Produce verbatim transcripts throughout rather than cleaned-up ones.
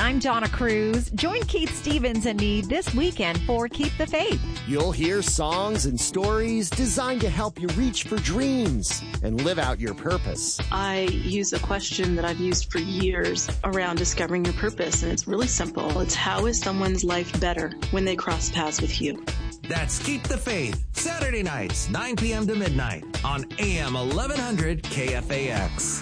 I'm Donna Cruz. Join Keith Stevens and me this weekend for Keep the Faith. You'll hear songs and stories designed to help you reach for dreams and live out your purpose. I use a question that I've used for years around discovering your purpose, and it's really simple. It's how is someone's life better when they cross paths with you? That's Keep the Faith, Saturday nights, nine p.m. to midnight on A M eleven hundred K F A X.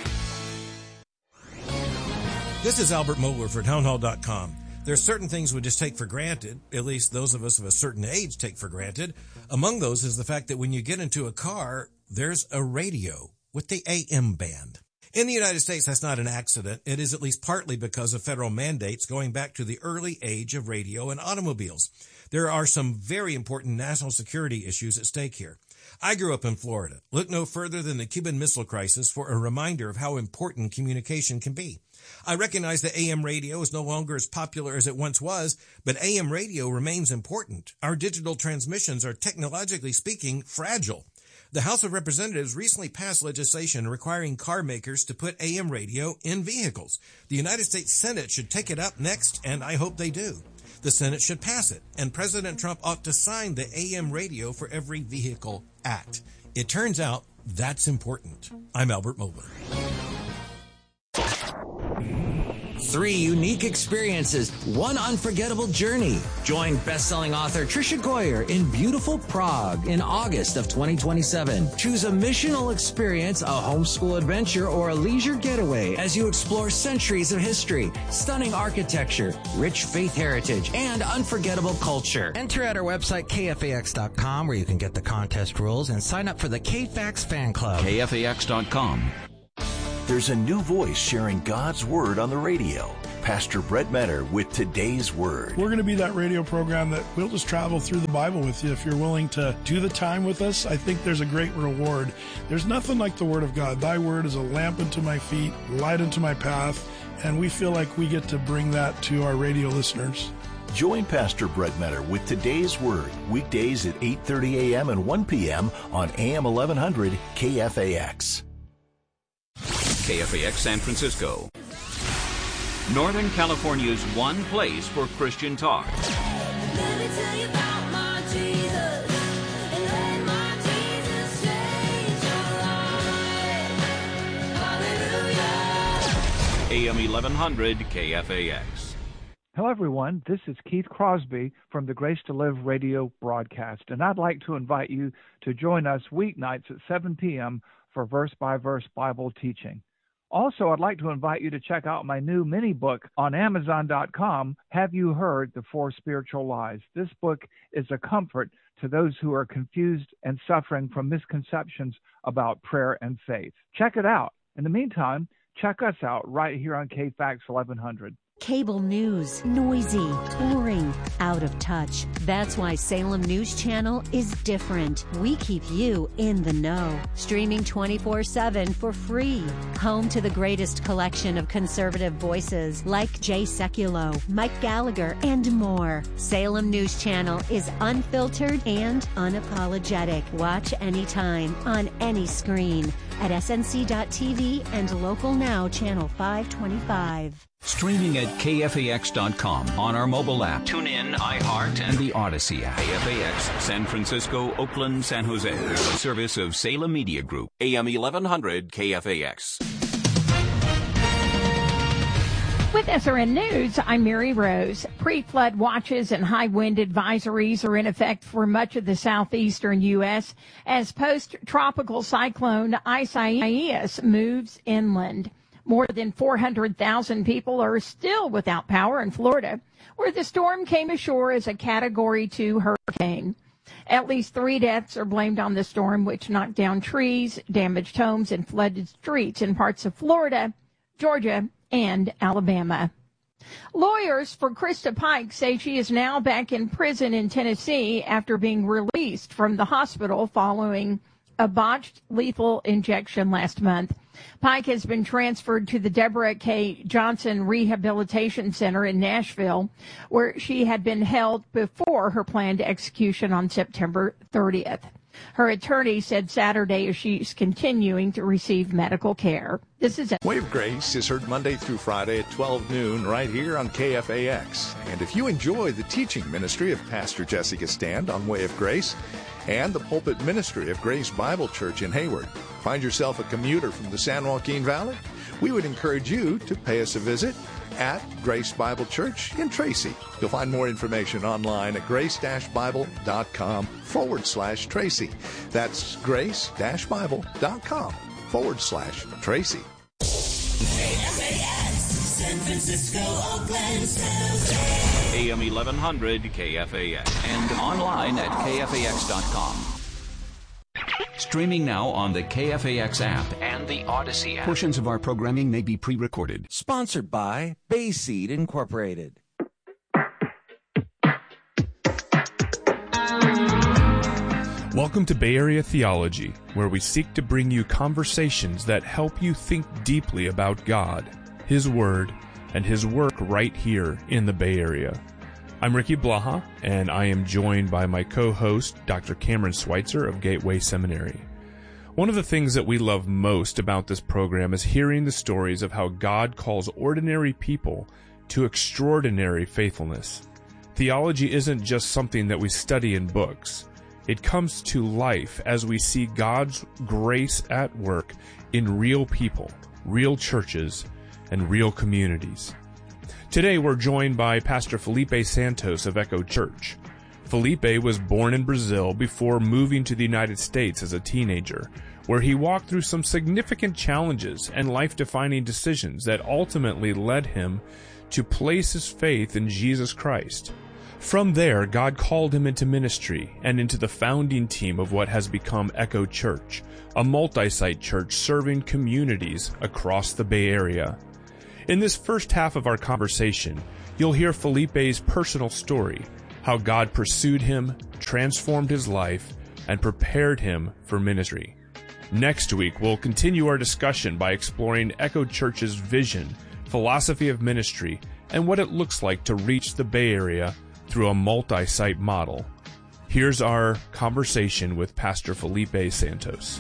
This is Albert Mohler for townhall dot com. There are certain things we just take for granted, at least those of us of a certain age take for granted. Among those is the fact that when you get into a car, there's a radio with the A M band. In the United States, that's not an accident. It is at least partly because of federal mandates going back to the early age of radio and automobiles. There are some very important national security issues at stake here. I grew up in Florida. Look no further than the Cuban Missile Crisis for a reminder of how important communication can be. I recognize that A M radio is no longer as popular as it once was, but A M radio remains important. Our digital transmissions are, technologically speaking, fragile. The House of Representatives recently passed legislation requiring car makers to put A M radio in vehicles. The United States Senate should take it up next, and I hope they do. The Senate should pass it, and President Trump ought to sign the A M Radio for Every Vehicle Act. It turns out that's important. I'm Albert Mohler. Three unique experiences, one unforgettable journey. Join best-selling author Tricia Goyer in beautiful Prague in August of twenty twenty-seven. Choose a missional experience, a homeschool adventure, or a leisure getaway as you explore centuries of history, stunning architecture, rich faith heritage, and unforgettable culture. Enter at our website, K F A X dot com, where you can get the contest rules and sign up for the K-Fax fan club. K F A X dot com. There's a new voice sharing God's Word on the radio. Pastor Brett Metter with Today's Word. We're going to be that radio program that we'll just travel through the Bible with you. If you're willing to do the time with us, I think there's a great reward. There's nothing like the Word of God. Thy Word is a lamp unto my feet, light unto my path, and we feel like we get to bring that to our radio listeners. Join Pastor Brett Metter with Today's Word, weekdays at eight thirty a.m. and one p.m. on A M eleven hundred K F A X. K F A X San Francisco, Northern California's one place for Christian talk. Let me tell you about my Jesus, and let my Jesus change your life. Hallelujah. A M eleven hundred K F A X. Hello, everyone. This is Keith Crosby from the Grace to Live radio broadcast, and I'd like to invite you to join us weeknights at seven p.m. for verse-by-verse Bible teaching. Also, I'd like to invite you to check out my new mini book on Amazon dot com, Have You Heard the Four Spiritual Lies? This book is a comfort to those who are confused and suffering from misconceptions about prayer and faith. Check it out. In the meantime, check us out right here on K FAX eleven hundred. Cable news, noisy, boring, out of touch. That's why Salem News Channel is different. We keep you in the know. Streaming twenty-four seven for free. Home to the greatest collection of conservative voices like Jay Sekulow, Mike Gallagher, and more. Salem News Channel is unfiltered and unapologetic. Watch anytime, on any screen, at S N C dot T V and Local Now Channel five twenty-five. Streaming at K F A X dot com on our mobile app, TuneIn, iHeart, and the Odyssey app. K F A X, San Francisco, Oakland, San Jose. A service of Salem Media Group. A M eleven hundred K F A X. With S R N News, I'm Mary Rose. Pre-flood watches and high wind advisories are in effect for much of the southeastern U S as post-tropical cyclone Isaias moves inland. More than four hundred thousand people are still without power in Florida, where the storm came ashore as a Category two hurricane. At least three deaths are blamed on the storm, which knocked down trees, damaged homes, and flooded streets in parts of Florida, Georgia, and Alabama. Lawyers for Krista Pike say she is now back in prison in Tennessee after being released from the hospital following a botched lethal injection last month. Pike has been transferred to the Deborah K. Johnson Rehabilitation Center in Nashville, where she had been held before her planned execution on September thirtieth. Her attorney said Saturday she's continuing to receive medical care. This is Way of Grace is heard Monday through Friday at twelve noon right here on K F A X. And if you enjoy the teaching ministry of Pastor Jessica Stand on Way of Grace and the pulpit ministry of Grace Bible Church in Hayward, find yourself a commuter from the San Joaquin Valley, we would encourage you to pay us a visit at Grace Bible Church in Tracy. You'll find more information online at grace-bible.com forward slash Tracy. That's grace-bible.com forward slash Tracy. San Francisco, Oakland, San Jose. A M eleven hundred K F A X and online at K F A X dot com. Streaming now on the K F A X app and the Odyssey app. Portions of our programming may be pre-recorded. Sponsored by Bayseed Incorporated. Welcome to Bay Area Theology, where we seek to bring you conversations that help you think deeply about God, His Word, and His work right here in the Bay Area. I'm Ricky Blaha, and I am joined by my co-host, Doctor Cameron Schweitzer of Gateway Seminary. One of the things that we love most about this program is hearing the stories of how God calls ordinary people to extraordinary faithfulness. Theology isn't just something that we study in books. It comes to life as we see God's grace at work in real people, real churches, and real communities. Today we're joined by Pastor Felipe Santos of Echo Church. Felipe was born in Brazil before moving to the United States as a teenager, where he walked through some significant challenges and life-defining decisions that ultimately led him to place his faith in Jesus Christ. From there, God called him into ministry and into the founding team of what has become Echo Church, a multi-site church serving communities across the Bay Area. In this first half of our conversation, you'll hear Felipe's personal story, how God pursued him, transformed his life, and prepared him for ministry. Next week, we'll continue our discussion by exploring Echo Church's vision, philosophy of ministry, and what it looks like to reach the Bay Area through a multi-site model. Here's our conversation with Pastor Felipe Santos.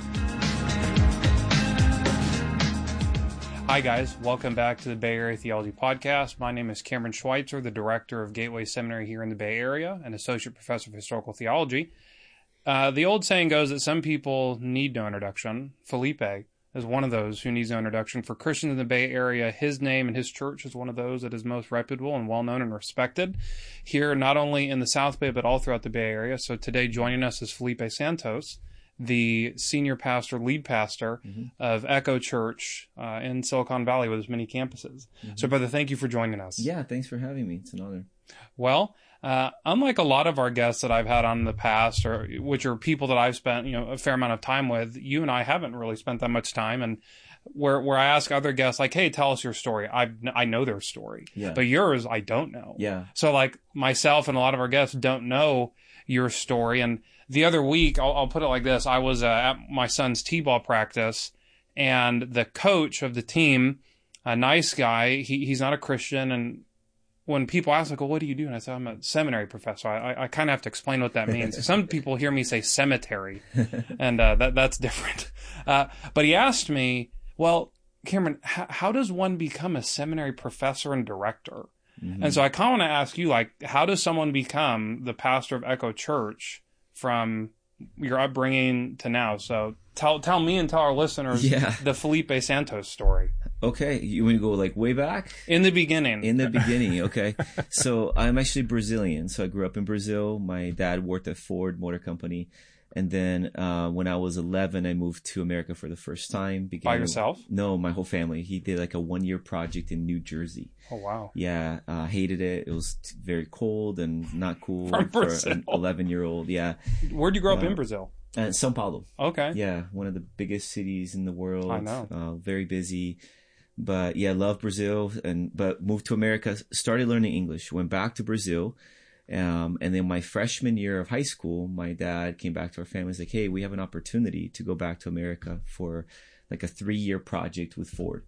Hi guys, welcome back to the Bay Area Theology Podcast. My name is Cameron Schweitzer, the director of Gateway Seminary here in the Bay Area and associate professor of historical theology. Uh, the old saying goes that some people need no introduction. Felipe is one of those who needs no introduction. For Christians in the Bay Area, his name and his church is one of those that is most reputable and well-known and respected here, not only in the South Bay, but all throughout the Bay Area. So today joining us is Felipe Santos, the senior pastor, lead pastor mm-hmm. of Echo Church uh, in Silicon Valley with its many campuses. Mm-hmm. So, brother, thank you for joining us. Yeah, thanks for having me. It's an honor. Well, uh, unlike a lot of our guests that I've had on in the past, or which are people that I've spent, you know, a fair amount of time with, you and I haven't really spent that much time. And where where I ask other guests, like, hey, tell us your story. I I know their story, yeah. but yours, I don't know. Yeah. So, like, myself and a lot of our guests don't know your story. And the other week, I'll, I'll put it like this. I was uh, at my son's t-ball practice, and the coach of the team, a nice guy, he he's not a Christian, and when people ask, like, well, what do you do? And I said, I'm a seminary professor. I, I, I kind of have to explain what that means. Some people hear me say cemetery, and uh, that that's different. Uh, but he asked me, well, Cameron, h- how does one become a seminary professor and director? Mm-hmm. And so I kind of want to ask you, like, how does someone become the pastor of Echo Church from your upbringing to now? So tell tell me and tell our listeners yeah. the Felipe Santos story. Okay, you want to go like way back? In the beginning. In the beginning, okay. So I'm actually Brazilian. So I grew up in Brazil. My dad worked at Ford Motor Company. And then uh, when I was eleven, I moved to America for the first time. Began By yourself? A, no, my whole family. He did like a one-year project in New Jersey. Oh, wow. Yeah, uh, hated it. It was t- very cold and not cool From for Brazil. an eleven-year-old. Yeah. Where'd you grow up uh, in Brazil? Uh, São Paulo. Okay. Yeah, one of the biggest cities in the world. I know. Uh, very busy. But yeah, love Brazil, and but moved to America, started learning English, went back to Brazil. Um, and then my freshman year of high school, my dad came back to our family and was like, hey, we have an opportunity to go back to America for like a three-year project with Ford.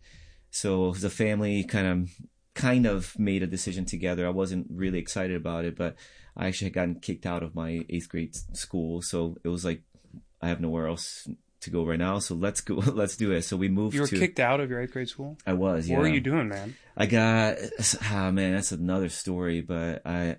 So the family kind of kind of made a decision together. I wasn't really excited about it, but I actually had gotten kicked out of my eighth grade school. So it was like I have nowhere else to go right now, so let's go. Let's do it. So we moved. You were to, kicked out of your eighth grade school? I was. Yeah. What were you doing, man? I got. Ah, man, that's another story. But I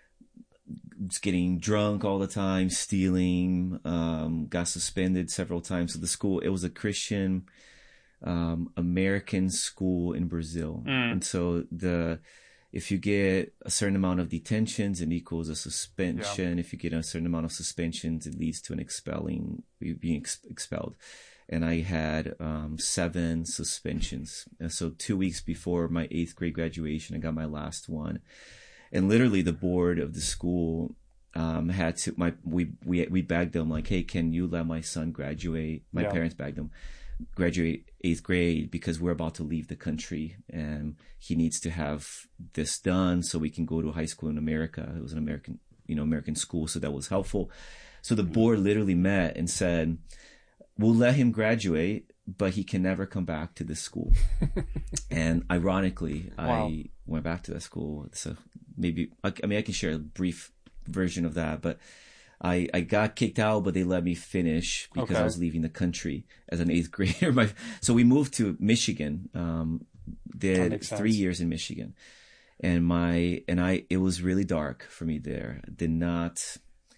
was getting drunk all the time, stealing. Um, got suspended several times at the school. It was a Christian um, American school in Brazil, Mm. and so the. If you get a certain amount of detentions, it equals a suspension. Yeah. If you get a certain amount of suspensions, it leads to an expelling, being ex- expelled. And I had um, seven suspensions. And so two weeks before my eighth grade graduation, I got my last one. And literally the board of the school um, had to, my we, we we begged them like, hey, can you let my son graduate? My Yeah. parents begged them. Graduate eighth grade because we're about to leave the country and he needs to have this done so we can go to high school in America. It was an American, you know, American school. So that was helpful. So the board literally met and said, we'll let him graduate, but he can never come back to this school. And ironically, Wow. I went back to that school. So maybe, I, I mean, I can share a brief version of that, but I, I got kicked out, but they let me finish because Okay. I was leaving the country as an eighth grader. My, so we moved to Michigan, um, That did makes three sense. years in Michigan. And my, and I, it was really dark for me there. I did not,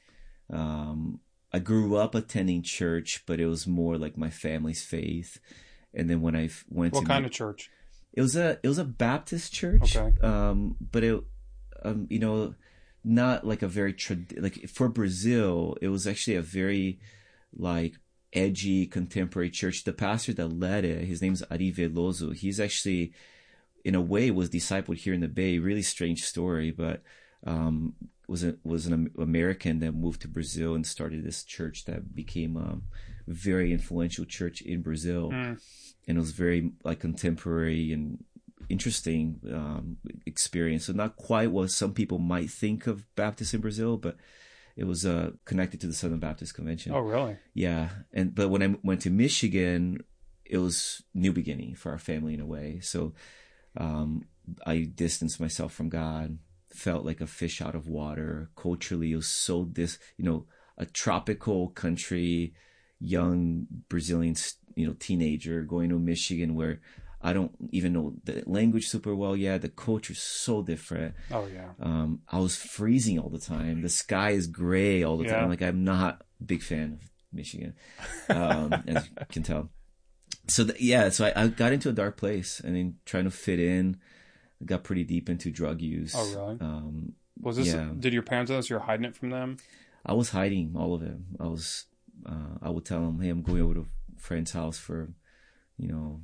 um, I grew up attending church, but it was more like my family's faith. And then when I f- went What to kind my- of church? It was a, it was a Baptist church. Okay. Um, but it, um, you know, not like a very trad- like for Brazil, it was actually a very like edgy contemporary church. The pastor that led it, his name's Ari Veloso. He's actually, in a way, was discipled here in the Bay. Really strange story, but um, was a, was an American that moved to Brazil and started this church that became a very influential church in Brazil, Mm. and it was very like contemporary and interesting um, experience. So not quite what some people might think of Baptist in Brazil, but it was uh, connected to the Southern Baptist Convention. Oh, really? Yeah. And but when I went to Michigan, it was new beginning for our family in a way. So um, I distanced myself from God, felt like a fish out of water. Culturally, it was so dis, you know, a tropical country, young Brazilian, you know, teenager going to Michigan where I don't even know the language super well yet. The culture's so different. Oh, yeah. Um, I was freezing all the time. The sky is gray all the Yeah. time. Like, I'm not a big fan of Michigan, um, as you can tell. So, th- yeah, so I, I got into a dark place and then trying to fit in. I got pretty deep into drug use. Oh, really? Um, Was this, yeah. did your parents know this? You're hiding it from them? I was hiding all of it. I was, uh, I would tell them, hey, I'm going over to a friend's house for, you know,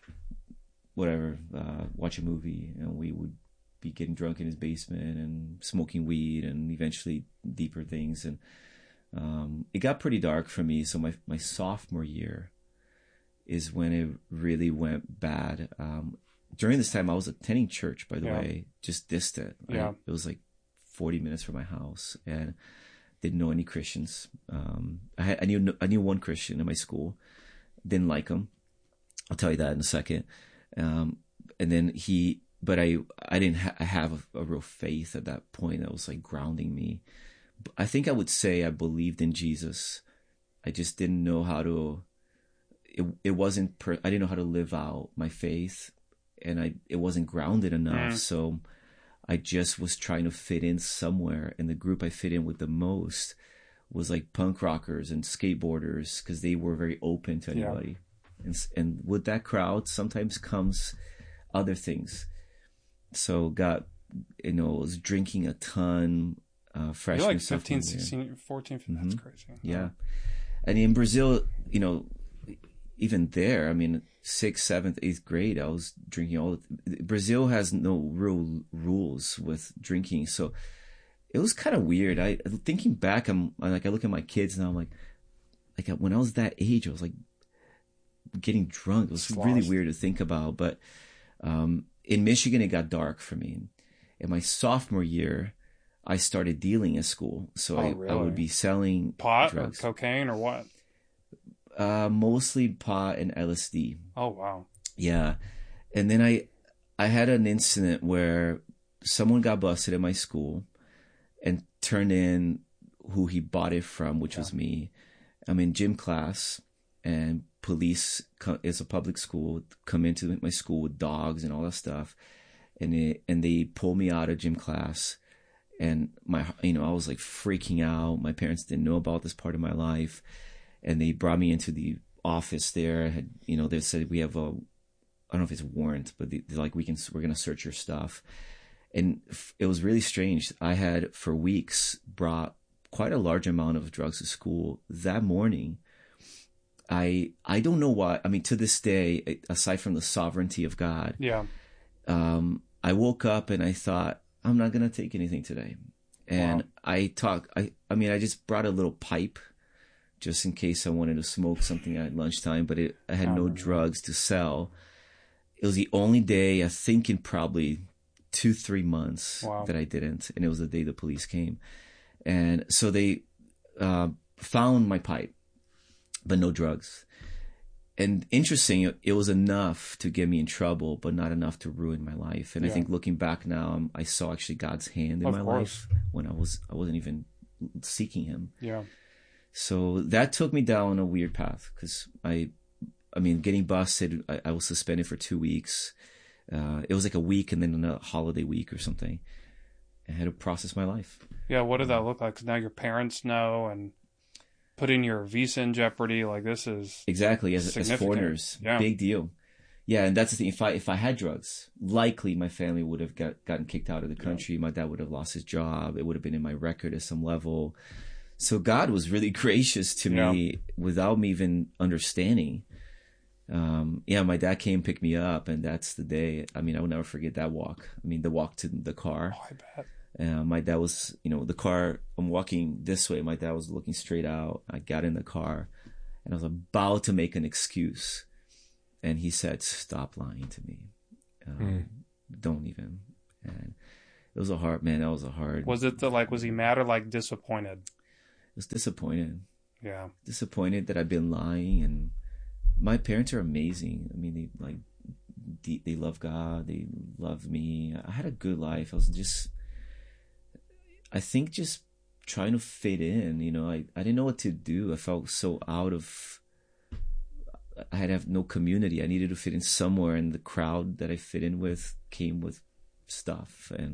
whatever, uh, watch a movie, and we would be getting drunk in his basement and smoking weed and eventually deeper things. And um, it got pretty dark for me. So my, my sophomore year is when it really went bad. Um, during this time, I was attending church, by the Yeah. way, just distant. I- Yeah. it was like forty minutes from my house, and didn't know any Christians. Um, I, had, I knew I knew one Christian in my school. Didn't like him. I'll tell you that in a second. Um, and then he, but I, I didn't ha- have a, a real faith at that point that was like grounding me. But I think I would say I believed in Jesus. I just didn't know how to, it, it wasn't, per, I didn't know how to live out my faith, and I, it wasn't grounded enough. Mm. So I just was trying to fit in somewhere. And the group I fit in with the most was like punk rockers and skateboarders, because they were very open to Yeah. anybody. And, and with that crowd sometimes comes other things. So got, you know, was drinking a ton, uh, freshman, You're like fifteen, sophomore year. sixteen, fourteen, fifteen. That's Mhm. crazy. Yeah. And in Brazil, you know, even there, I mean, sixth, seventh, eighth grade, I was drinking all the, Brazil has no real rules with drinking. So it was kind of weird. I, thinking back, I'm like, I look at my kids now, I'm like, like when I was that age, I was like getting drunk. It was Sloshed. really weird to think about. But, um, in Michigan, it got dark for me. In my sophomore year, I started dealing at school. So Oh, I, I really? would be selling Pot drugs. or cocaine or what? Uh, mostly pot and L S D. Oh, wow. Yeah. And then I, I had an incident where someone got busted at my school and turned in who he bought it from, which was me. I'm in gym class, and police, co- it's a public school, come into my school with dogs and all that stuff. And it, and they pull me out of gym class, and my, you know, I was like freaking out. My parents didn't know about this part of my life, and they brought me into the office there. I had, you know, they said, we have a, I don't know if it's a warrant, but they, they're like, we can, we're going to search your stuff. And it was really strange. I had for weeks brought quite a large amount of drugs to school. That morning, I, I don't know why. I mean, to this day, aside from the sovereignty of God, yeah, um, I woke up and I thought, I'm not going to take anything today. And wow. I talk, I, I mean, I just brought a little pipe just in case I wanted to smoke something at lunchtime, but it, I had oh, no man. drugs to sell. It was the only day, I think in probably two, three months wow. that I didn't. And it was the day the police came. And so they, uh, found my pipe, but no drugs. And interesting, it was enough to get me in trouble, but not enough to ruin my life. And yeah. I think looking back now, um, I saw actually God's hand in of my course. life when I was I wasn't even seeking Him. Yeah. So that took me down a weird path because I, I mean, getting busted, I, I was suspended for two weeks. Uh, it was like a week and then a holiday week or something. I had to process my life. Yeah, what did that look like? Because now your parents know and putting your visa in jeopardy, like this is exactly as, as foreigners, yeah. big deal. Yeah, and that's the thing. If I if I had drugs, likely my family would have got, gotten kicked out of the country. Yeah. My dad would have lost his job. It would have been in my record at some level. So God was really gracious to yeah. me without me even understanding. Um, yeah, my dad came pick me up, and that's the day. I mean, I will never forget that walk. I mean, the walk to the car. Oh, I bet. Uh, my dad was, you know, the car, I'm walking this way. My dad was looking straight out. I got in the car and I was about to make an excuse. And he said, stop lying to me. Um, mm. Don't even. And it was a hard, man, that was a hard. Was it the, like, was he mad or like disappointed? I was disappointed. Yeah. Disappointed that I've been lying. And my parents are amazing. I mean, they like, they, they love God. They love me. I had a good life. I was just, I think just trying to fit in, you know, I, I didn't know what to do. I felt so out of, I had have no community. I needed to fit in somewhere, and the crowd that I fit in with came with stuff. And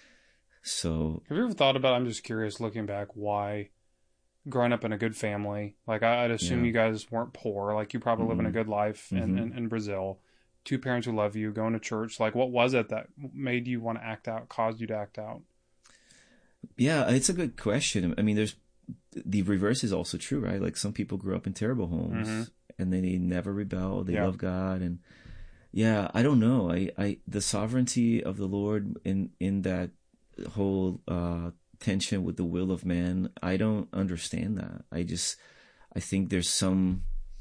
so. Have you ever thought about, I'm just curious looking back, why growing up in a good family, like I'd assume Yeah. you guys weren't poor, like you probably Mm-hmm. live in a good life in, Mhm. in, in Brazil, two parents who love you, going to church, like what was it that made you want to act out, caused you to act out? Yeah, it's a good question. I mean, there's the reverse is also true, right? Like some people grew up in terrible homes Mhm. and then they never rebel. They Yeah. love God. And yeah, I don't know. I, I, the sovereignty of the Lord in, in that whole, uh, tension with the will of man, I don't understand that. I just, I think there's some,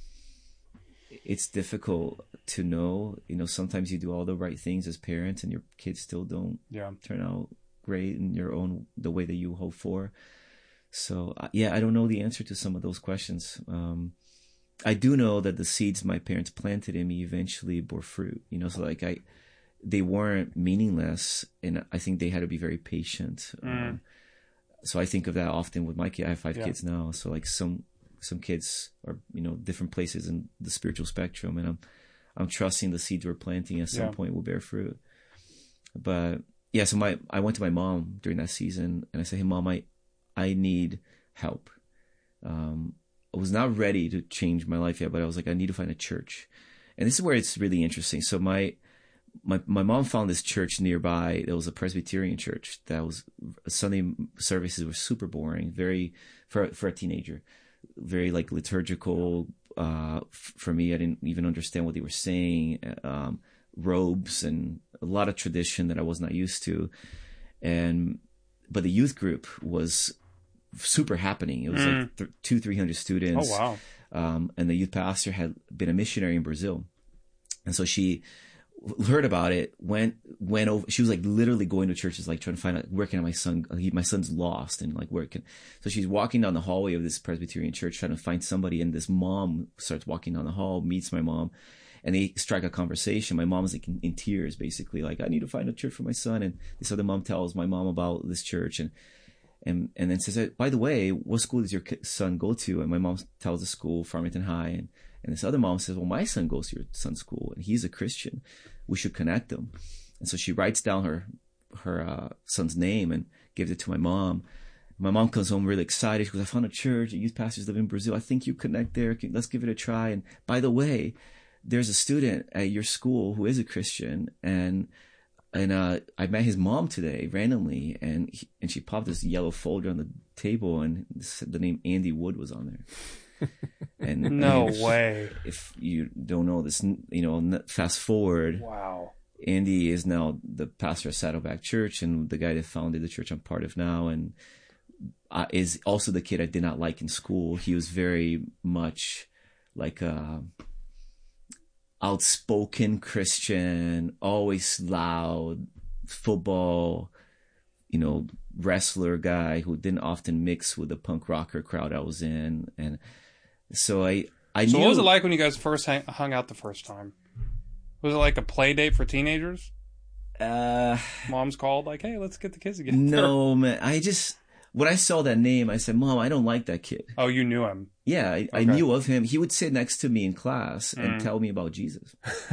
it's difficult to know, you know, sometimes you do all the right things as parents and your kids still don't Yeah. turn out great in your own, the way that you hope for. So uh, yeah, I don't know the answer to some of those questions. Um, I do know that the seeds my parents planted in me eventually bore fruit, you know, so like I, they weren't meaningless, and I think they had to be very patient. Mm. Um, so I think of that often with my kids. I have five Yeah. kids now. So like some, some kids are, you know, different places in the spiritual spectrum, and I'm, I'm trusting the seeds we're planting at some Yeah. point will bear fruit. But yeah, so my I went to my mom during that season, and I said, "Hey, Mom, I I need help." Um, I was not ready to change my life yet, but I was like, I need to find a church, and this is where it's really interesting. So my my my mom found this church nearby. It was a Presbyterian church that was Sunday services were super boring, very for for a teenager, very like liturgical. Uh, f- for me, I didn't even understand what they were saying. Um, robes and a lot of tradition that I was not used to. And, but the youth group was super happening. It was Mm. like th- two, three hundred students. Oh, wow. Um, and the youth pastor had been a missionary in Brazil. And so she heard about it, went, went over, she was like literally going to churches, like trying to find out where can my son, he, my son's lost and like where can, so she's walking down the hallway of this Presbyterian church trying to find somebody. And this mom starts walking down the hall, meets my mom, and they strike a conversation. My mom's like in, in tears, basically, like, I need to find a church for my son. And this other mom tells my mom about this church. And, And and then says, by the way, what school does your son go to? And my mom tells the school, Farmington High. And, and this other mom says, well, my son goes to your son's school, and he's a Christian. We should connect them. And so she writes down her her uh, son's name and gives it to my mom. My mom comes home really excited. She goes, I found a church. Youth pastors live in Brazil. I think you connect there. Let's give it a try. And by the way, there's a student at your school who is a Christian, and And uh, I met his mom today randomly, and he, and she popped this yellow folder on the table, and the name Andy Wood was on there. And no and if, way. If you don't know this, you know, fast forward. Wow. Andy is now the pastor at Saddleback Church, and the guy that founded the church I'm part of now, and uh, is also the kid I did not like in school. He was very much like a outspoken Christian, always loud, football, you know, wrestler guy who didn't often mix with the punk rocker crowd I was in. And so I, I so knew. What was it like when you guys first hang, hung out the first time? Was it like a play date for teenagers? Uh, Mom's called like, hey, let's get the kids together. No, man. I just, when I saw that name, I said, Mom, I don't like that kid. Oh, you knew him? Yeah, I, okay. I knew of him. He would sit next to me in class and Mm. tell me about Jesus.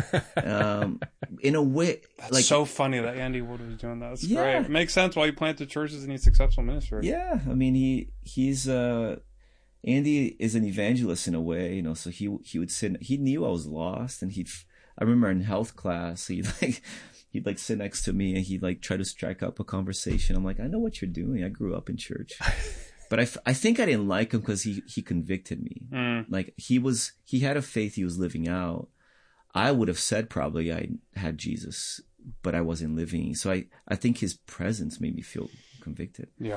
um, in a way, That's like so funny that Andy Wood was doing that. That's Yeah. great. It makes sense why you planted churches and he's successful ministry. Yeah, I mean, he he's uh, Andy is an evangelist in a way, you know. So he he would sit. He knew I was lost, and he. I remember in health class, he like. He'd like sit next to me and he'd like try to strike up a conversation. I'm like, I know what you're doing. I grew up in church. But I, f- I think I didn't like him because he, he convicted me. Mm. Like he was, he had a faith he was living out. I would have said probably I had Jesus, but I wasn't living. So I, I think his presence made me feel convicted. Yeah.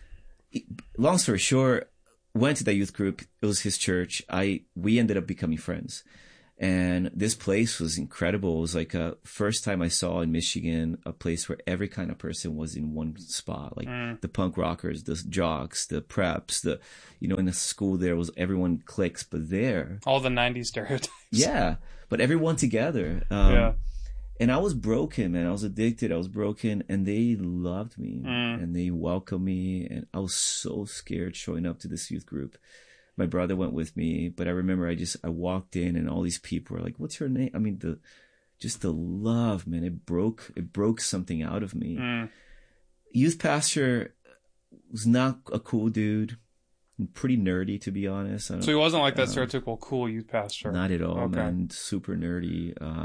Long story short, went to that youth group. It was his church. I, we ended up becoming friends. And this place was incredible. It was like a first time I saw in Michigan a place where every kind of person was in one spot. Like Mm. the punk rockers, the jocks, the preps, the, you know, in the school there was everyone cliques, but there. All the nineties stereotypes. Yeah. But everyone together. Um, Yeah. And I was broken, man. I was addicted. I was broken. And they loved me. Mm. And they welcomed me. And I was so scared showing up to this youth group. My brother went with me, but I remember I just, I walked in and all these people were like, what's your name? I mean, the, just the love, man, it broke, it broke something out of me. Mm. Youth pastor was not a cool dude, pretty nerdy, to be honest. I don't- So he wasn't like that uh, stereotypical cool youth pastor? Not at all, Okay. man. Super nerdy. Uh,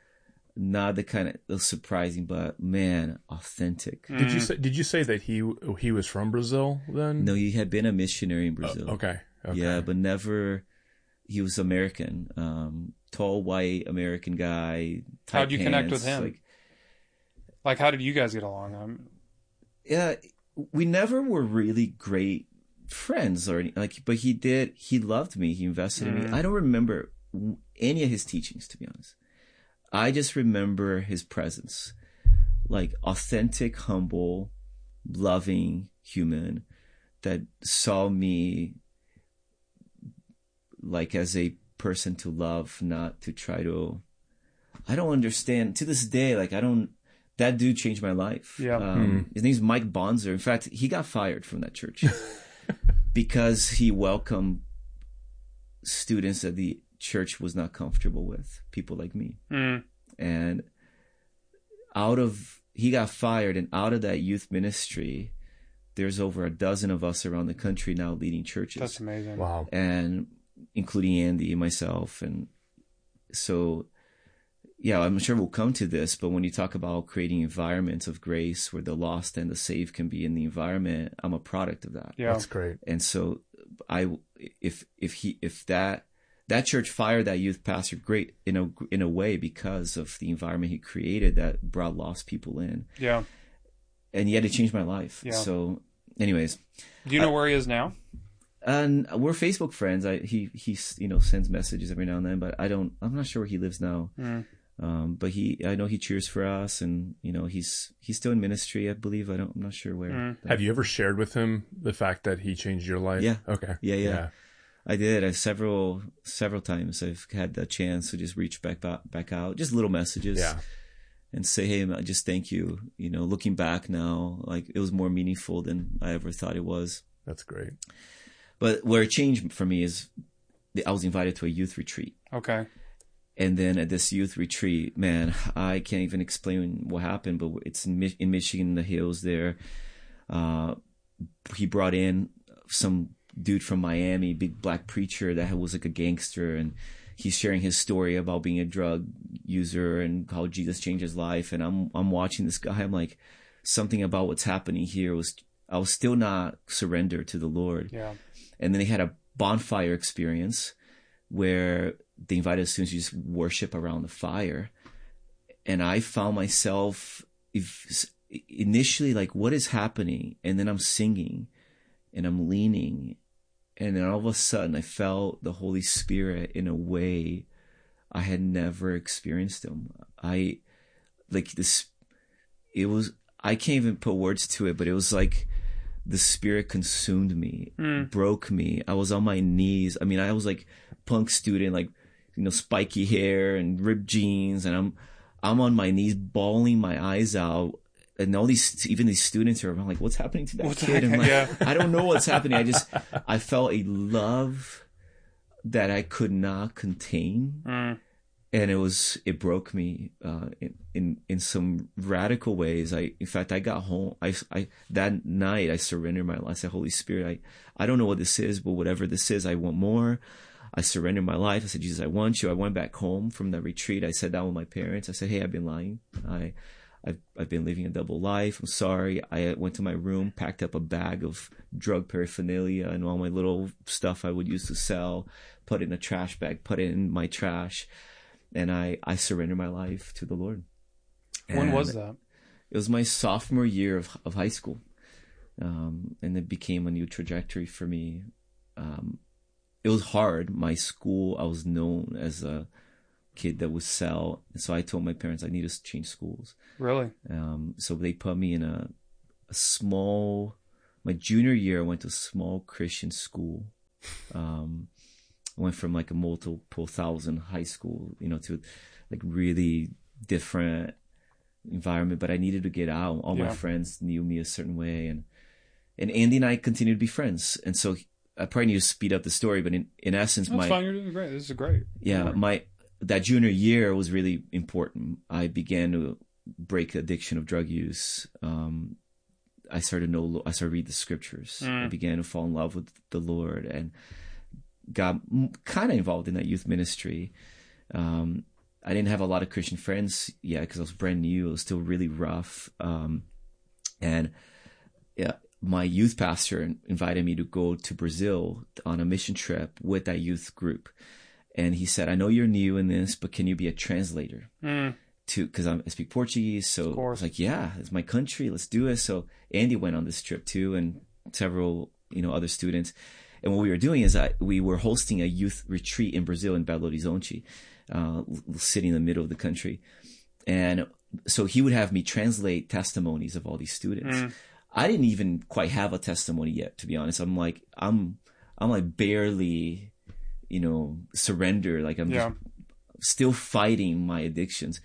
not the kind of surprising, but man, authentic. Did you say? Did you say that he he was from Brazil then? No, he had been a missionary in Brazil. Oh, okay. Okay. Yeah, but never. He was American, um, tall, white American guy. tight How'd you connect with pants, him? Like, Like, how did you guys get along? I'm... yeah, we never were really great friends or any, like, but he did. He loved me. He invested in Mm. me. I don't remember any of his teachings, to be honest. I just remember his presence, like authentic, humble, loving human that saw me like as a person to love, not to try to. I don't understand to this day. Like I don't. That dude changed my life. Yeah. Um, Hmm. His name's Mike Bonzer. In fact, he got fired from that church because he welcomed students that the church was not comfortable with, people like me. Mm. And out of, he got fired, and out of that youth ministry, there's over a dozen of us around the country now leading churches. That's amazing. Wow. And including Andy and myself. And so, yeah, I'm sure we'll come to this, but when you talk about creating environments of grace where the lost and the saved can be in the environment, I'm a product of that. Yeah. That's great. And so I, if, if he, if that, that church fired that youth pastor, great in a, in a way, because of the environment he created that brought lost people in. Yeah. And yet it changed my life. Yeah. So anyways. Do you know uh, where he is now? And we're Facebook friends. I, he, he, you know, sends messages every now and then, but I don't, I'm not sure where he lives now. Mm. Um, but he, I know he cheers for us, and, you know, he's, he's still in ministry, I believe. I don't, I'm not sure where. Mm. Have you ever shared with him the fact that he changed your life? Yeah. Okay. Yeah, yeah. Yeah. I did. I several, several times I've had the chance to just reach back, back out, just little messages. Yeah. and say, hey, man, just thank you. You know, looking back now, like it was more meaningful than I ever thought it was. That's great. But where it changed for me is I was invited to a youth retreat. Okay. And then at this youth retreat, man, I can't even explain what happened, but it's in, in Michigan, in the hills there. Uh, he brought in some dude from Miami, big black preacher that was like a gangster, and he's sharing his story about being a drug user and how Jesus changed his life. And I'm I'm watching this guy. I'm like, something about what's happening here was I was still not surrendered to the Lord. Yeah. And then they had a bonfire experience where they invited students to just worship around the fire. And I found myself if, initially like, what is happening? And then I'm singing and I'm leaning. And then all of a sudden I felt the Holy Spirit in a way I had never experienced him. I like this, it was, I can't even put words to it, but it was like the Spirit consumed me, mm. broke me. I was on my knees. I mean, I was like punk student, like, you know, spiky hair and ripped jeans. And I'm, I'm on my knees bawling my eyes out. And all these, even these students are I'm like, what's happening to that what's kid? I'm like, yeah. I don't know what's happening. I just, I felt a love that I could not contain. Mm. And it was, it broke me, uh, in, in, in some radical ways. I, in fact, I got home, I, I, that night I surrendered my life. I said, Holy Spirit, I, I don't know what this is, but whatever this is, I want more. I surrendered my life. I said, Jesus, I want you. I went back home from the retreat. I sat down with my parents. I said, hey, I've been lying. I, I've, I've been living a double life. I'm sorry. I went to my room, packed up a bag of drug paraphernalia and all my little stuff I would use to sell, put it in a trash bag, put it in my trash. And I, I surrendered my life to the Lord. When and was that? It was my sophomore year of, of high school. Um, and it became a new trajectory for me. Um, it was hard. My school, I was known as a kid that would sell. And so I told my parents I need to change schools. Really? Um, so they put me in a, a small, my junior year, I went to a small Christian school. Um, I went from like a multiple thousand high school, you know, to like really different environment, but I needed to get out. All Yeah. my friends knew me a certain way. And, and Andy and I continued to be friends. And so I probably need to speed up the story, but in, in essence, That's my, fine. You're doing great. This is great. yeah, my, that junior year was really important. I began to break the addiction of drug use. Um, I started to know, I started to read the scriptures. Mm. I began to fall in love with the Lord and got kind of involved in that youth ministry. Um, I didn't have a lot of Christian friends yet because I was brand new. It was still really rough. Um, and yeah, my youth pastor invited me to go to Brazil on a mission trip with that youth group. And he said, I know you're new in this, but can you be a translator? Mm. To, cause I'm, I speak Portuguese. So I was like, yeah, it's my country. Let's do it. So Andy went on this trip too, and several, you know, other students. And what we were doing is I, we were hosting a youth retreat in Brazil, in Belo Horizonte, uh, sitting in the middle of the country. And so he would have me translate testimonies of all these students. Mm. I didn't even quite have a testimony yet, to be honest. I'm like, I'm, I'm like barely, you know, surrender. Like I'm Yeah. just still fighting my addictions.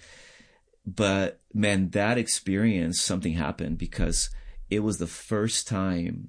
But man, that experience, something happened because it was the first time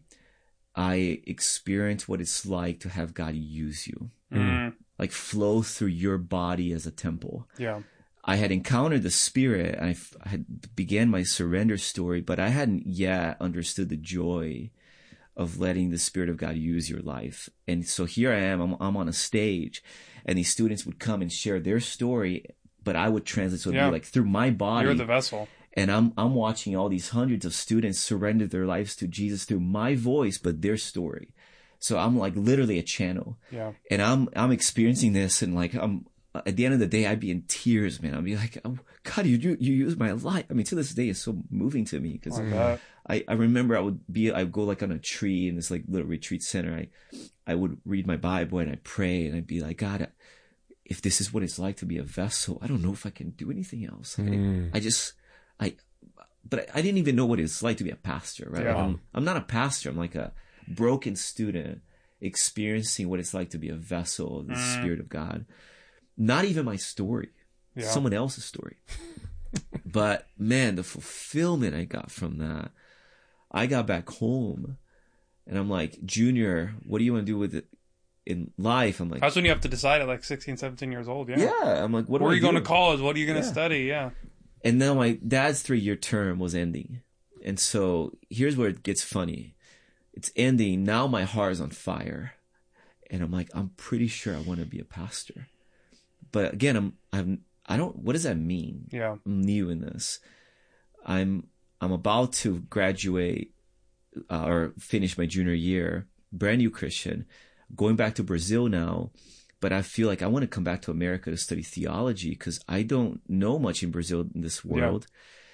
I experienced what it's like to have God use you, Mm. like flow through your body as a temple. Yeah. I had encountered the Spirit. I, f- I had began my surrender story, but I hadn't yet understood the joy of letting the Spirit of God use your life. And so here I am, I'm, I'm on a stage, and these students would come and share their story, but I would translate, so it'd Yeah. be like through my body. You're the vessel. And I'm I'm watching all these hundreds of students surrender their lives to Jesus through my voice, but their story. So I'm like literally a channel. Yeah. And I'm I'm experiencing this, and like I'm at the end of the day, I'd be in tears, man. I'd be like, oh, God, you you you use my life. I mean, to this day, it's so moving to me because I bet. I, I remember I would be I'd go like on a tree in this like little retreat center. I I would read my Bible and I'd pray, and I'd be like, God, if this is what it's like to be a vessel, I don't know if I can do anything else. Mm. I, I just I, but I didn't even know what it's like to be a pastor, right? Yeah. I'm, I'm not a pastor. I'm like a broken student experiencing what it's like to be a vessel of the Mm. Spirit of God. Not even my story, Yeah. someone else's story. But man, the fulfillment I got from that, I got back home and I'm like, Junior, what do you want to do with it in life? I'm like, That's when you have to decide at like sixteen, seventeen years old. Yeah. Yeah. I'm like, what do Where I are you going do? to college? What are you going to Yeah. study? Yeah. And now my dad's three year term was ending. And so here's where it gets funny. It's ending. Now my heart is on fire. And I'm like, I'm pretty sure I want to be a pastor. But again, I'm, I'm, I don't, what does that mean? Yeah. I'm new in this. I'm, I'm about to graduate uh, or finish my junior year, brand new Christian, going back to Brazil now. But I feel like I want to come back to America to study theology because I don't know much in Brazil in this world.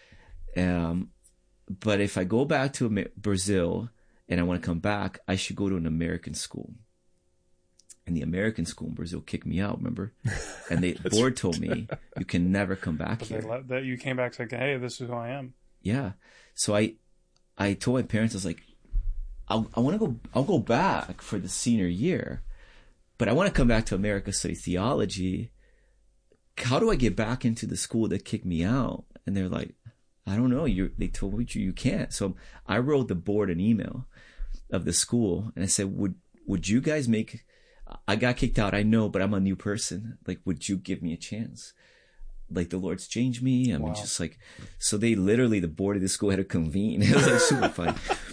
Yeah. Um, but if I go back to Amer- Brazil and I want to come back, I should go to an American school. And the American school in Brazil kicked me out, remember? And the board told me, you can never come back But here. they let, that you came back saying, hey, this is who I am. Yeah. So I, I told my parents, I was like, I'll, I want to go, I'll go back for the senior year, but I want to come back to America, study theology. How do I get back into the school that kicked me out? And they're like, I don't know. You, they told you you can't. So I wrote the board an email of the school and I said, would, would you guys make, I got kicked out. I know, but I'm a new person. Like, would you give me a chance? Like, the Lord's changed me. I mean, Wow. just like, so they literally, the board of the school had to convene. It was like super fun.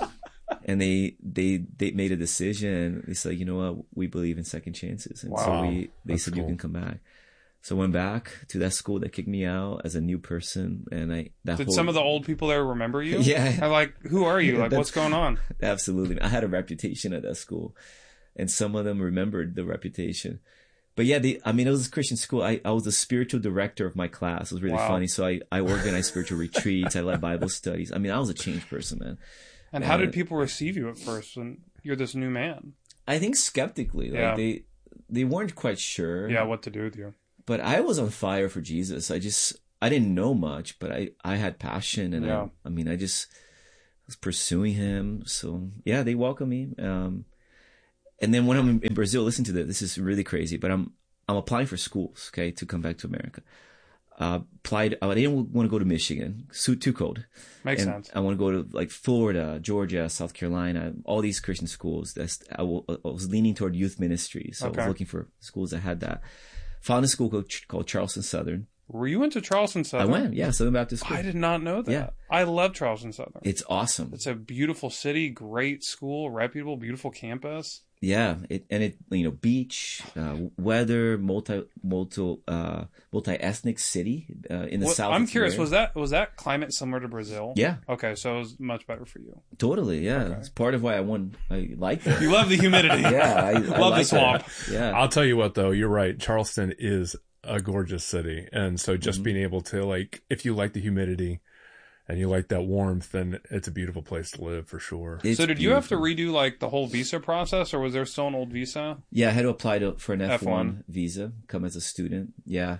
And they, they, they made a decision. They said, you know what? We believe in second chances. And so Wow. we, they That's said, cool. you can come back. So I went back to that school that kicked me out as a new person. And I, that Did whole, some of the old people there remember you? Yeah. I'm like, who are you? Like, That's- what's going on? Absolutely. I had a reputation at that school. And some of them remembered the reputation. But yeah, they, I mean, it was a Christian school. I, I was the spiritual director of my class. It was really Wow. funny. So I, I organized spiritual retreats. I led Bible studies. I mean, I was a changed person, man. And how did people receive you at first when you're this new man? I think skeptically. Like Yeah. they, they weren't quite sure. Yeah, what to do with you. But I was on fire for Jesus. I just, I didn't know much, but I, I had passion. And Yeah. I, I mean, I just was pursuing him. So yeah, they welcomed me. Um, And then when I'm in Brazil, listen to this. This is really crazy, but I'm I'm applying for schools, okay, to come back to America. Uh, applied. I didn't want to go to Michigan. Too too cold. Makes and sense. I want to go to like Florida, Georgia, South Carolina, all these Christian schools. That's I, w- I was leaning toward youth ministry, so I Okay. was looking for schools that had that. Found a school called, called Charleston Southern. Were you into Charleston Southern? I went, yeah, Southern Baptist School. I did not know that. Yeah. I love Charleston Southern. It's awesome. It's a beautiful city, great school, reputable, beautiful campus. Yeah, it, and it you know beach, uh, weather, multi multi uh, multi ethnic city uh, in the What- south. I'm it's curious. rare. Was that was that climate similar to Brazil? Yeah. Okay, so it was much better for you. Totally, yeah. Okay. It's part of why I won. I like it. You love the humidity. Yeah, I, I Love the like swamp. that. Yeah, I'll tell you what, though, you're right. Charleston is a gorgeous city. And so just Mm-hmm. being able to, like, if you like the humidity and you like that warmth, then it's a beautiful place to live for sure. It's so did you have to beautiful. redo like the whole visa process, or was there still an old visa? Yeah, I had to apply to, for an F one, F one. visa, come as a student. Yeah,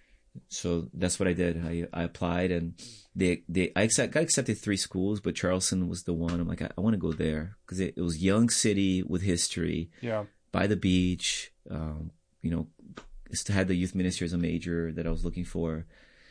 so that's what I did. I I applied, and they they I accept, got accepted three schools, but Charleston was the one. I'm like, I, I want to go there because it, it was young city with history. Yeah. By the beach, um, you know, it had the youth ministry as a major that I was looking for.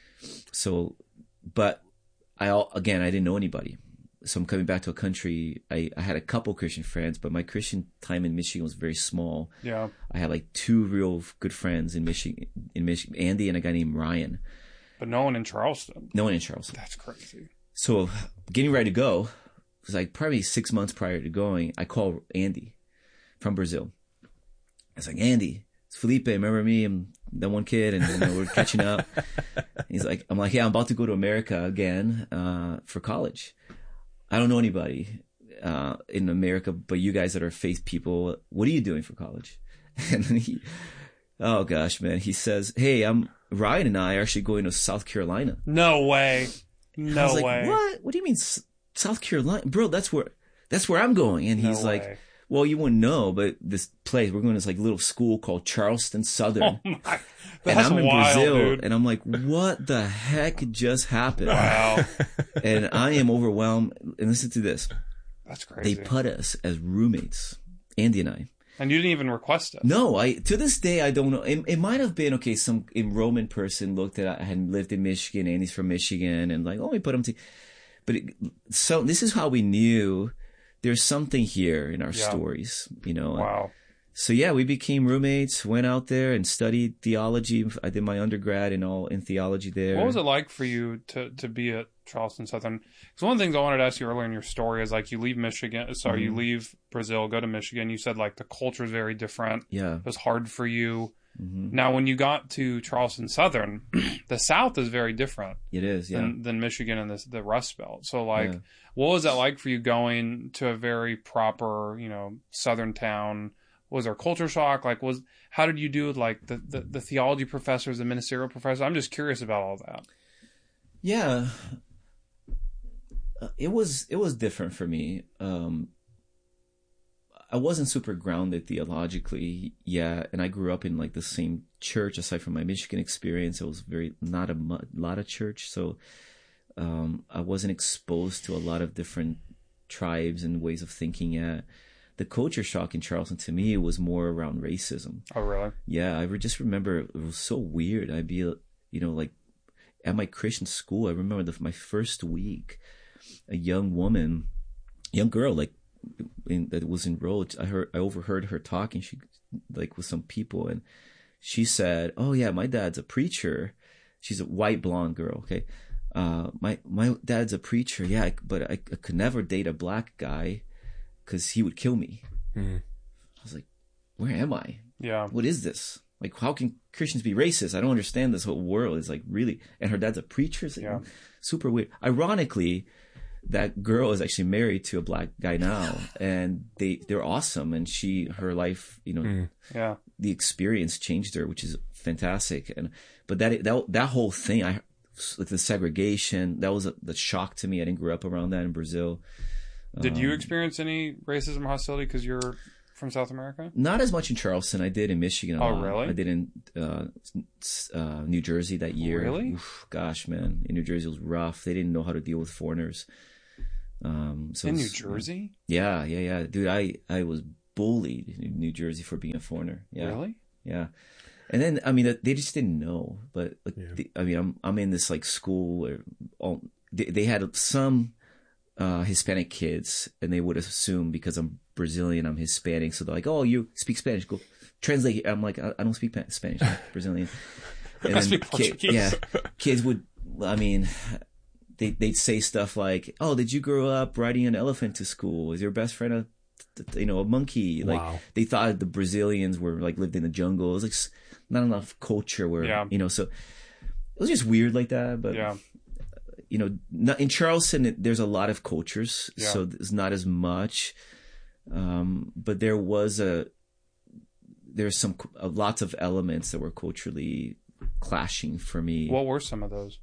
So, but I al- again, I didn't know anybody. So I'm coming back to a country. I, I had a couple Christian friends, but my Christian time in Michigan was very small. Yeah. I had like two real good friends in Michigan, in Michigan, Andy and a guy named Ryan. But no one in Charleston. No one in Charleston. That's crazy. So getting ready to go, it was like probably six months prior to going, I called Andy from Brazil. I was like, Andy, it's Felipe. Remember me? I'm that one kid, and you know, we're catching up. He's like, I'm like, yeah, I'm about to go to America again uh, for college. I don't know anybody uh, in America, but you guys that are faith people, what are you doing for college? And then he, oh gosh, man, he says, hey, I'm Ryan and I are actually going to South Carolina. No way. I No was like, way. what? What do you mean S- South Carolina? Bro, that's where, that's where I'm going. And No he's like, way. well, you wouldn't know, but this place, we're going to this like little school called Charleston Southern. Oh my, and that's I'm in wild, Brazil, dude. and I'm like, what the heck just happened? Wow. And I am overwhelmed. And listen to this. That's crazy. They put us as roommates, Andy and I. And you didn't even request it. No, I to this day I don't know. It, it might have been okay. Some enrollment person looked at I had lived in Michigan, and he's from Michigan, and like, oh, we put him to. But it, so this is how we knew there's something here in our Yeah. stories, you know. Wow. So yeah, we became roommates. Went out there and studied theology. I did my undergrad and all in theology there. What was it like for you to, to be at Charleston Southern? Because one of the things I wanted to ask you earlier in your story is like you leave Michigan, sorry, you Mhm. leave Brazil, go to Michigan. You said like the culture is very different. Yeah. It was hard for you. Mhm. Now, when you got to Charleston Southern, the South is very different. It is, yeah. Than, than Michigan and the, the Rust Belt. So like, Yeah. what was that like for you going to a very proper, you know, Southern town? Was there culture shock? Like, was how did you do with like the, the, the theology professors, the ministerial professors? I'm just curious about all that. Yeah, uh, it was it was different for me. Um, I wasn't super grounded theologically, yeah, and I grew up in like the same church. Aside from my Michigan experience, it was very not a mu- lot of church, so um, I wasn't exposed to a lot of different tribes and ways of thinking. At the culture shock in Charleston to me was more around racism. Oh, really? Yeah, I re- just remember it was so weird. I'd be, you know, like at my Christian school. I remember the, my first week, a young woman, young girl, like in, that was enrolled. I heard, I overheard her talking. She like with some people, and she said, "Oh yeah, my dad's a preacher." She's a white blonde girl. Okay, uh, my my dad's a preacher. Yeah, I, but I, I could never date a black guy because he would kill me. Mm-hmm. I was like, where am I? Yeah. What is this? Like, how can Christians be racist? I don't understand this whole world. It's like really, and her dad's a preacher. It's like, Yeah. super weird. Ironically, that girl is actually married to a black guy now, and they they're awesome. And she, her life, you know, Mm. Yeah. the experience changed her, which is fantastic. And but that that that whole thing, I like the segregation, that was a, the shock to me. I didn't grow up around that in Brazil. Did you Um, experience any racism or hostility because you're from South America? Not as much in Charleston. I did in Michigan. A Oh, lot. really? I did in uh, s- uh, New Jersey that year. Really? Oof, gosh, man, in New Jersey it was rough. They didn't know how to deal with foreigners. Um, so In it New was- Jersey? Yeah, yeah, yeah, dude. I I was bullied in New Jersey for being a foreigner. Yeah, Really? yeah. And then I mean they just didn't know. But like, the, I mean I'm I'm in this like school where all, they, they had some uh, Hispanic kids, and they would assume because I'm Brazilian, I'm Hispanic. So they're like, "Oh, you speak Spanish? Go translate." I'm like, "I, I don't speak pa- Spanish. I'm Brazilian." And I then speak ki- Portuguese. yeah, kids would. I mean, they they'd say stuff like, "Oh, did you grow up riding an elephant to school? Is your best friend a, you know, a monkey?" Like Wow. they thought the Brazilians were like lived in the jungle. It was like s- not enough culture where Yeah. you know. So it was just weird like that. But Yeah. you know, not, in Charleston, it, there's a lot of cultures, Yeah. so there's not as much. Um, but there was a, there's some uh, lots of elements that were culturally clashing for me. What were some of those?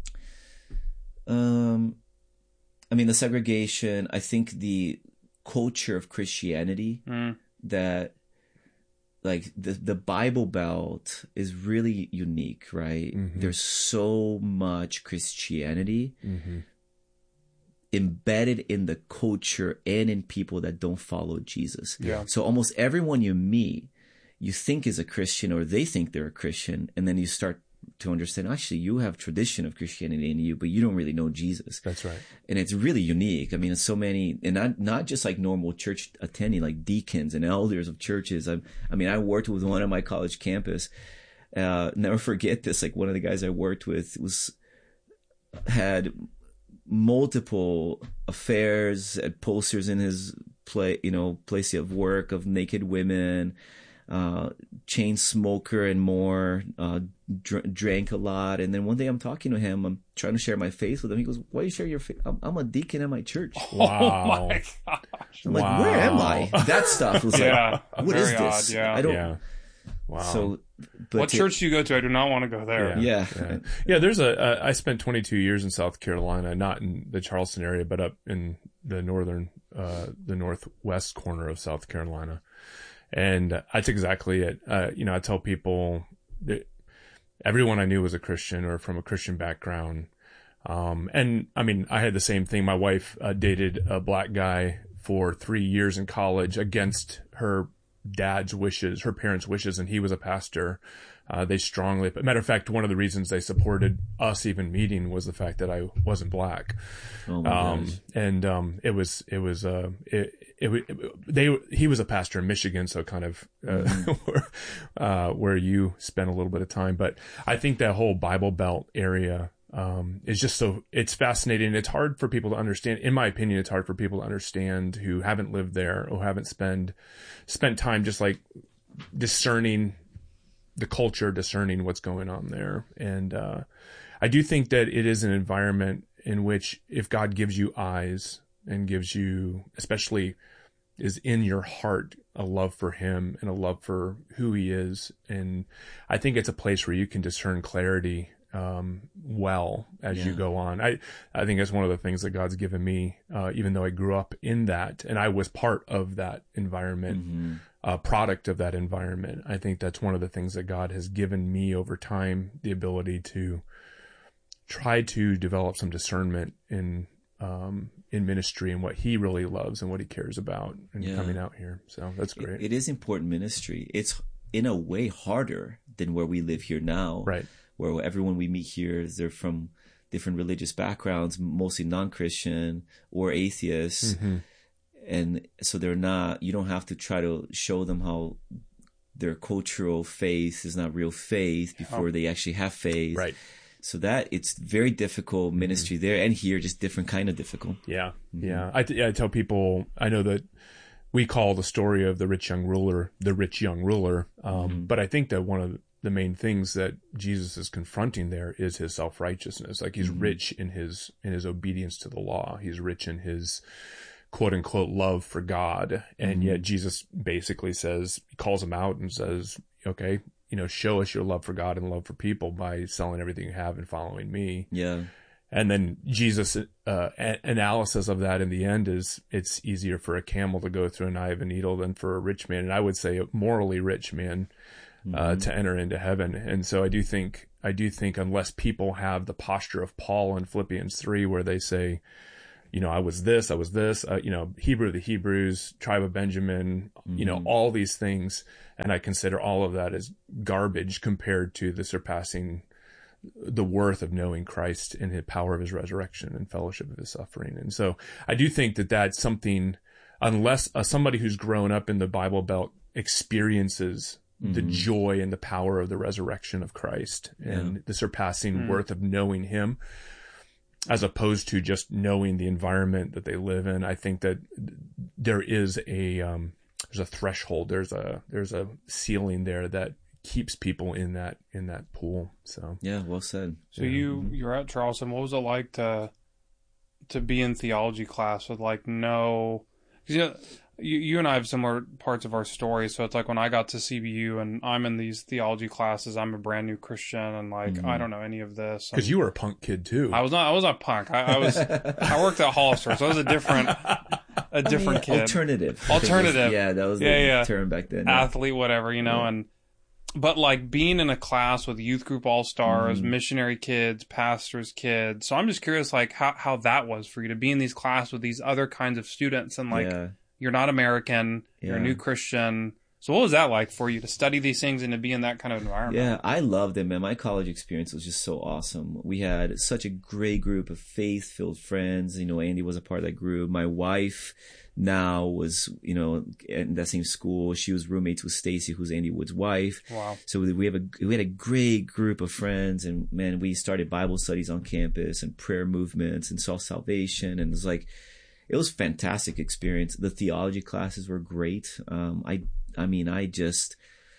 Um, I mean, the segregation. I think the culture of Christianity Mm. that, like the the Bible Belt is really unique, right? Mhm. There's so much Christianity Mm-hmm. embedded in the culture and in people that don't follow Jesus. Yeah. So almost everyone you meet, you think is a Christian or they think they're a Christian, and then you start to understand, actually, you have tradition of Christianity in you, but you don't really know Jesus. That's right. And it's really unique. I mean, it's so many, and not not just like normal church attending, like deacons and elders of churches. I, I mean, I worked with one on my college campus. Uh, never forget this. Like one of the guys I worked with was had multiple affairs, had posters in his play, you know, place of work of naked women, uh, chain smoker and more, uh, dr- drank a lot. And then one day I'm talking to him, I'm trying to share my faith with him. He goes, "Why do you share your faith? I'm, I'm a deacon at my church." Wow. Oh my gosh. I'm like, "Where am I?" That stuff was Yeah, like, what is very this? odd, yeah. I don't, Yeah. Wow. so, but What to- church do you go to? I do not want to go there. Yeah. yeah. Yeah, there's a. Uh, I spent twenty-two years in South Carolina, not in the Charleston area, but up in the northern, uh, the northwest corner of South Carolina, and that's exactly it. Uh, you know, I tell people that everyone I knew was a Christian or from a Christian background, um, and I mean, I had the same thing. My wife uh, dated a black guy for three years in college against her dad's wishes, her parents' wishes, and he was a pastor. Uh, they strongly, matter of fact, one of the reasons they supported us even meeting was the fact that I wasn't black. Oh my um, gosh. and, um, it was, it was, uh, it, it, it, they, he was a pastor in Michigan, so kind of, uh, Mm-hmm. where, uh, where you spent a little bit of time. But I think that whole Bible Belt area, um, is just so, it's fascinating. It's hard for people to understand. In my opinion, it's hard for people to understand who haven't lived there or haven't spent, spent time just like discerning the culture, discerning what's going on there. And, uh, I do think that it is an environment in which if God gives you eyes and gives you, especially is in your heart, a love for him and a love for who he is. And I think it's a place where you can discern clarity, um, well as Yeah. you go on. I, I think that's one of the things that God's given me, uh, even though I grew up in that and I was part of that environment. Mm-hmm. A product of that environment. I think that's one of the things that God has given me over time, the ability to try to develop some discernment in, um, in ministry and what he really loves and what he cares about and Yeah. coming out here. So that's great. It, it is important ministry. It's in a way harder than where we live here now. Right. Where everyone we meet here, they're from different religious backgrounds, mostly non-Christian or atheists. Mm-hmm. And so they're not, you don't have to try to show them how their cultural faith is not real faith before Oh. they actually have faith. Right. So that it's very difficult ministry Mm-hmm. there and here, just different kind of difficult. Yeah. Mhm. Yeah. I, th- I tell people, I know that we call the story of the rich young ruler, the rich young ruler. Um, Mm-hmm. but I think that one of the main things that Jesus is confronting there is his self-righteousness. Like he's Mhm. rich in his, in his obedience to the law. He's rich in his quote unquote love for God. And Mhm. yet Jesus basically says, he calls him out and says, okay, you know, show us your love for God and love for people by selling everything you have and following me. Yeah. And then Jesus' uh, a- analysis of that in the end is it's easier for a camel to go through an eye of a needle than for a rich man. And I would say a morally rich man uh, Mhm. to enter into heaven. And so I do think, I do think unless people have the posture of Paul in Philippians three, where they say, you know, I was this, I was this, uh, you know, Hebrew of the Hebrews, tribe of Benjamin, you know, Mhm. all these things. And I consider all of that as garbage compared to the surpassing the worth of knowing Christ and the power of his resurrection and fellowship of his suffering. And so I do think that that's something, unless uh, somebody who's grown up in the Bible Belt experiences the Mhm. joy and the power of the resurrection of Christ and Yeah. the surpassing Mm. worth of knowing him, as opposed to just knowing the environment that they live in. I think that there is a, um, there's a threshold, there's a, there's a ceiling there that keeps people in that, in that pool. So, Yeah, well said. So you you're at Charleston. What was it like to to be in theology class with like no? Cause you know, you you and I have similar parts of our story. So it's like when I got to C B U and I'm in these theology classes, I'm a brand new Christian and like Mhm. I don't know any of this. Because And you were a punk kid too. I was not. I was not a punk. I, I was. I worked at Hollister, so I was a different a different I mean, kid. alternative. I think was- Alternative. yeah, that was the yeah, yeah. term back then. Yeah. Athlete, whatever, you know, Yeah. and but like being in a class with youth group all stars, Mhm. missionary kids, pastors' kids. So I'm just curious, like how how that was for you to be in these classes with these other kinds of students, and like Yeah. you're not American, you're a Yeah. new Christian. So what was that like for you to study these things and to be in that kind of environment? Yeah, I loved it, man. My college experience was just so awesome. We had such a great group of faith-filled friends. You know, Andy was a part of that group. My wife now was, you know, in that same school. She was roommates with Stacy, who's Andy Wood's wife. Wow. So we have a we had a great group of friends, and man, we started Bible studies on campus and prayer movements and saw salvation, and it was like it was a fantastic experience. The theology classes were great. Um, I I mean, I just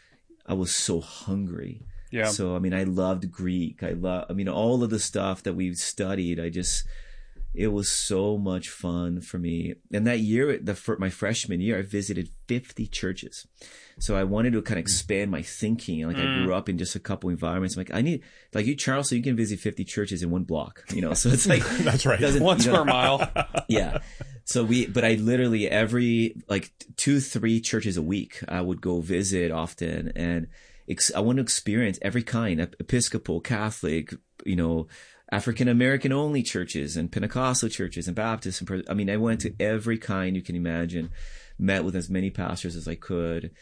I was so hungry. Yeah. So I mean, I loved Greek. I love. I mean, all of the stuff that we studied. I just it was so much fun for me. And that year, the for my freshman year, I visited fifty churches. So I wanted to kind of expand my thinking. Like Mm. I grew up in just a couple environments. I'm like, I need, like you, Charles, so you can visit fifty churches in one block, you know? So it's like, That's right. doesn't- One you know- square mile. Yeah. So we, but I literally every, like two, three churches a week, I would go visit often. And ex- I want to experience every kind, Episcopal, Catholic, you know, African American only churches and Pentecostal churches and Baptist. And Pres- I mean, I went to every kind you can imagine, met with as many pastors as I could.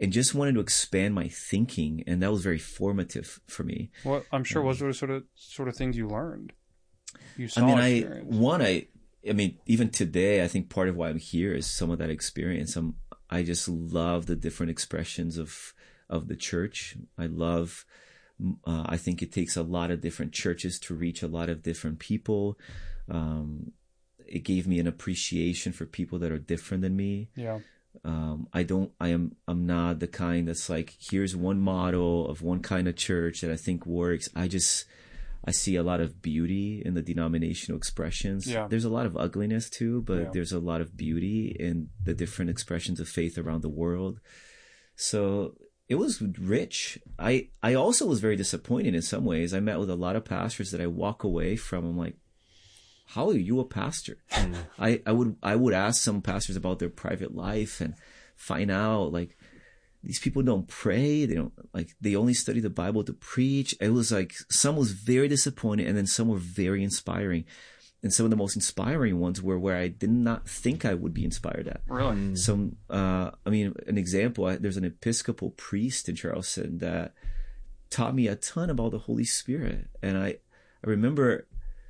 and just wanted to expand my thinking. And that was very formative for me. Well, I'm sure what sort of sort of things you learned. You saw I mean, experience. I one, I, I mean, even today, I think part of why I'm here is some of that experience. I'm, I just love the different expressions of of the church. I love. Uh, I think it takes a lot of different churches to reach a lot of different people. Um, it gave me an appreciation for people that are different than me. Yeah. Um, I don't, I am, I'm not the kind that's like, here's one model of one kind of church that I think works. I just, I see a lot of beauty in the denominational expressions. Yeah. There's a lot of ugliness too, but Yeah. there's a lot of beauty in the different expressions of faith around the world. So it was rich. I, I also was very disappointed in some ways. I met with a lot of pastors that I walk away from. I'm like, how are you a pastor? Mm. I, I would, I would ask some pastors about their private life and find out like these people don't pray. They don't like, they only study the Bible to preach. It was like, some was very disappointing and then some were very inspiring. And some of the most inspiring ones were where I did not think I would be inspired at. Really? Mm. Some, uh, I mean, an example, I, there's an Episcopal priest in Charleston that taught me a ton about the Holy Spirit. And I, I remember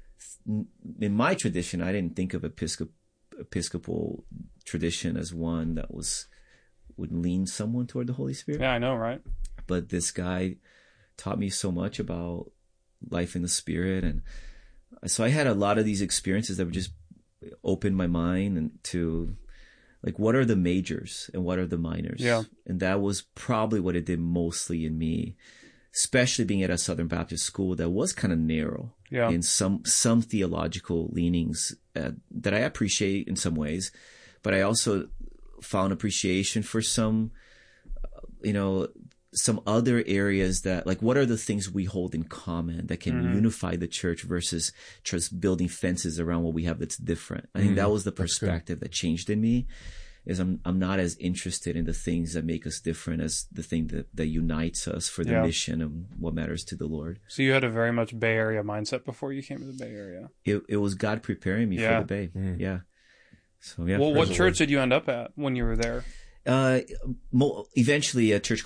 in my tradition, I didn't think of Episcop, Episcopal tradition as one that was, would lean someone toward the Holy Spirit. Yeah, I know, right? But this guy taught me so much about life in the Spirit. And so I had a lot of these experiences that would just open my mind and to like, what are the majors and what are the minors? Yeah. And that was probably what it did mostly in me, especially being at a Southern Baptist school that was kind of narrow yeah. in some, some theological leanings uh, that I appreciate in some ways, but I also found appreciation for some, uh, you know, some other areas that like, what are the things we hold in common that can Mm-hmm. unify the church versus just building fences around what we have that's different. I think Mm, that was the that's good. perspective that changed in me. Is I'm I'm not as interested in the things that make us different as the thing that, that unites us for the Yeah. mission and what matters to the Lord. So you had a very much Bay Area mindset before you came to the Bay Area. It it was God preparing me Yeah. for the Bay. Mm. Yeah. So yeah. Well, what praise the church did you end up at when you were there? Lord. Uh, mo- eventually a church